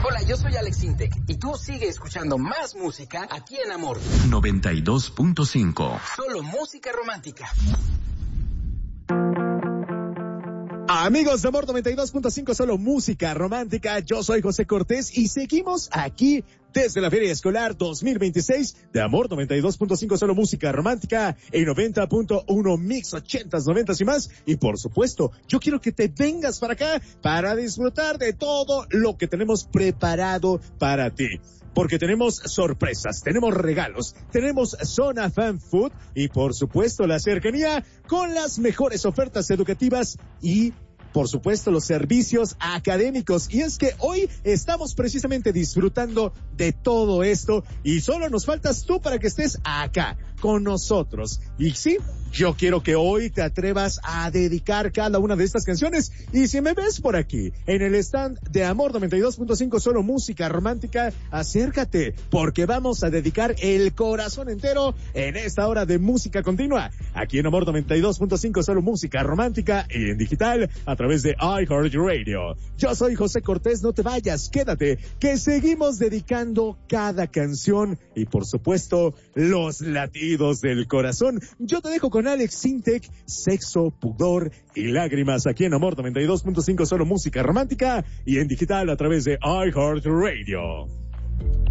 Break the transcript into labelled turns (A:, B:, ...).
A: Hola, yo soy Alex Sintek y tú sigue escuchando más música aquí en Amor
B: 92.5.
A: Solo música romántica.
C: Amigos de Amor 92.5, solo música romántica. Yo soy José Cortés y seguimos aquí desde la Feria Escolar 2026 de Amor 92.5, solo música romántica y 90.1 mix 80s, 90s y más. Y por supuesto, yo quiero que te vengas para acá para disfrutar de todo lo que tenemos preparado para ti. Porque tenemos sorpresas, tenemos regalos, tenemos Zona Fan Food y por supuesto la cercanía con las mejores ofertas educativas y por supuesto los servicios académicos. Y es que hoy estamos precisamente disfrutando de todo esto y solo nos faltas tú para que estés acá con nosotros. Y sí, yo quiero que hoy te atrevas a dedicar cada una de estas canciones. Y si me ves por aquí, en el stand de Amor 92.5, solo música romántica, acércate, porque vamos a dedicar el corazón entero en esta hora de música continua. Aquí en Amor 92.5, solo música romántica y en digital a través de iHeartRadio. Yo soy José Cortés, no te vayas, quédate, que seguimos dedicando cada canción y por supuesto los latidos del corazón. Yo te dejo con Alex Sintek, Sexo, Pudor y Lágrimas aquí en Amor 92.5, solo música romántica y en digital a través de iHeartRadio.